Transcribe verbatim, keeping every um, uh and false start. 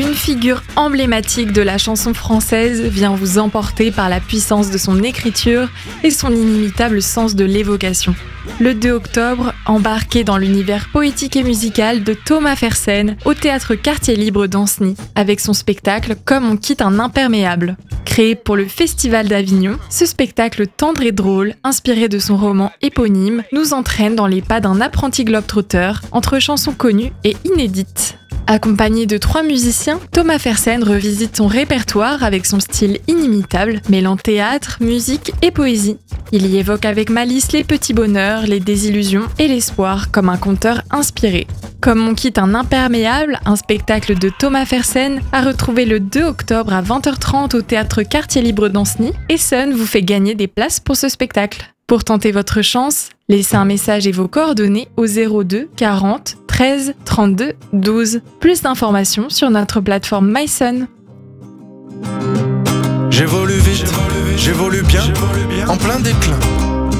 Une figure emblématique de la chanson française vient vous emporter par la puissance de son écriture et son inimitable sens de l'évocation. Le deux octobre, embarquez dans l'univers poétique et musical de Thomas Fersen au théâtre Quartier Libre d'Ancenis, avec son spectacle Comme on quitte un imperméable. Créé pour le Festival d'Avignon, ce spectacle tendre et drôle, inspiré de son roman éponyme, nous entraîne dans les pas d'un apprenti globe-trotter entre chansons connues et inédites. Accompagné de trois musiciens, Thomas Fersen revisite son répertoire avec son style inimitable, mêlant théâtre, musique et poésie. Il y évoque avec malice les petits bonheurs, les désillusions et l'espoir comme un conteur inspiré. Comme on quitte un imperméable, un spectacle de Thomas Fersen à retrouver le deux octobre à vingt heures trente au théâtre Quartier Libre d'Ancenis, et Sun vous fait gagner des places pour ce spectacle. Pour tenter votre chance, laissez un message et vos coordonnées au zéro deux quarante treize trente-deux douze. Plus d'informations sur notre plateforme MySun. J'évolue vite, j'évolue bien, en plein déclin.